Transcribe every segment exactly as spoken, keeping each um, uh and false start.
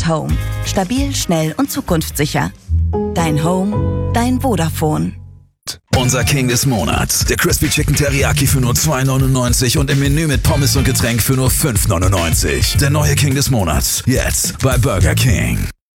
Smart Home. Stabil, schnell und zukunftssicher. Dein Home, dein Vodafone. Unser King des Monats. Der Crispy Chicken Teriyaki für nur zwei neunundneunzig und im Menü mit Pommes und Getränk für nur fünf neunundneunzig. Der neue King des Monats. Jetzt bei Burger King.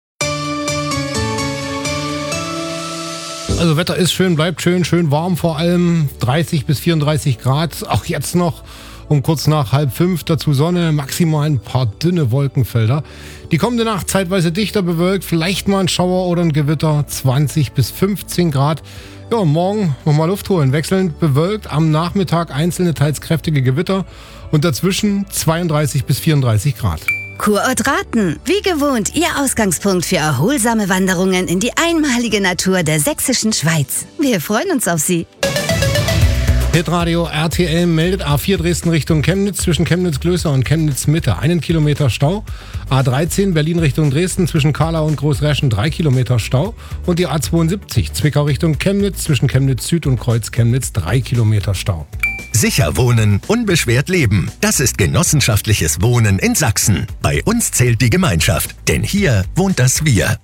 Also Wetter ist schön, bleibt schön, schön warm vor allem. dreißig bis vierunddreißig Grad. Auch jetzt noch um kurz nach halb fünf. Dazu Sonne, maximal ein paar dünne Wolkenfelder. Die kommende Nacht zeitweise dichter bewölkt. Vielleicht mal ein Schauer oder ein Gewitter. zwanzig bis fünfzehn Grad. Ja, morgen nochmal Luft holen. Wechselnd bewölkt, am Nachmittag einzelne, teils kräftige Gewitter und dazwischen zweiunddreißig bis vierunddreißig Grad. Kurort Raten, wie gewohnt, Ihr Ausgangspunkt für erholsame Wanderungen in die einmalige Natur der sächsischen Schweiz. Wir freuen uns auf Sie. Hitradio R T L meldet A vier Dresden Richtung Chemnitz zwischen Chemnitz-Klöster und Chemnitz-Mitte einen Kilometer Stau. A dreizehn Berlin Richtung Dresden zwischen Karlau und Großräschen drei Kilometer Stau. Und die A zweiundsiebzig Zwickau Richtung Chemnitz zwischen Chemnitz-Süd und Kreuz Chemnitz drei Kilometer Stau. Sicher wohnen, unbeschwert leben. Das ist genossenschaftliches Wohnen in Sachsen. Bei uns zählt die Gemeinschaft, denn hier wohnt das Wir.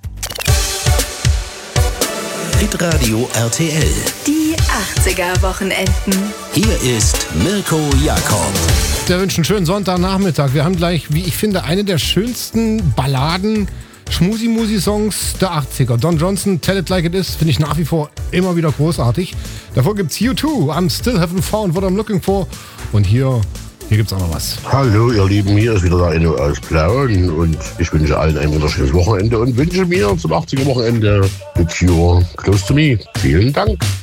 Hitradio R T L. Die achtziger-Wochenenden. Hier ist Mirko Jakob. Der wünscht einen schönen Sonntagnachmittag. Wir haben gleich, wie ich finde, eine der schönsten Balladen, Schmusi-Musi-Songs der achtziger. Don Johnson, Tell It Like It Is, finde ich nach wie vor immer wieder großartig. Davor gibt's U zwei, I'm Still Haven't Found What I'm Looking For. Und hier, hier gibt's auch noch was. Hallo ihr Lieben, hier ist wieder der Enno aus Plauen und ich wünsche allen ein wunderschönes Wochenende und wünsche mir zum achtziger-Wochenende The Cure, Close to Me. Vielen Dank.